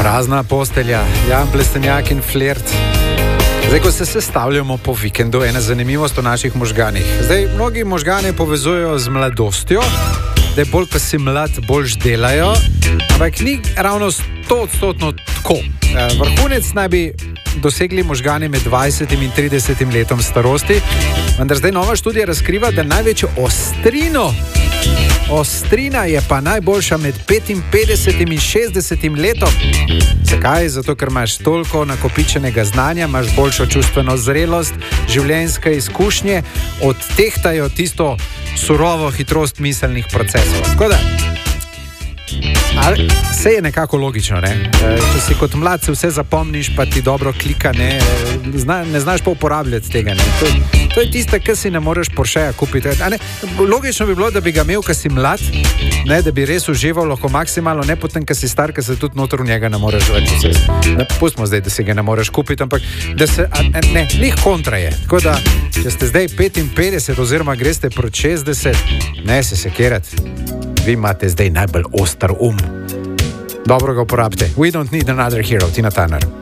Prazna postelja, Jan Plestenjak in flirt. Zdaj, ko se sestavljamo po vikendu, ena zanimivost o naših možganih. Zdaj, mnogi možgane povezujejo z mladostjo, da je bolj, ko si mlad, boljš delajo, ampak ni ravno 100% tako. Vrhunec naj bi dosegli možgani med 20 in 30 letom starosti, vendar zdaj nova študija razkriva, da največjo ostrina je pa najboljša med 55 in 60 letom. Zakaj? Zato, ker imaš toliko nakopičenega znanja, imaš boljšo čustveno zrelost, življenjske izkušnje, odtehtajo tisto surovo hitrost miselnih procesov. Tako da, vse je nekako logično, ne? Če si kot mlad se vse zapomniš, pa ti dobro klika, ne znaš pa uporabljati tega, ne? To je tista, ki si ne moreš Porscheja kupiti. Logično bi bilo, da bi ga imel, ko si mlad, ne? Da bi res užival lahko maksimalno, ne potem, ko si star, ko se tudi noter v njega ne moreš več vsesti. Pustimo zdaj, da si ga ne moreš kupiti, ampak da se, ne, lih kontra je. Tako da, če ste zdaj 55 oziroma greste proti 60, ne se sekirati. Vi imate zdaj najbolj oster Dobro ga uporabite. We don't need another hero, Tina Turner.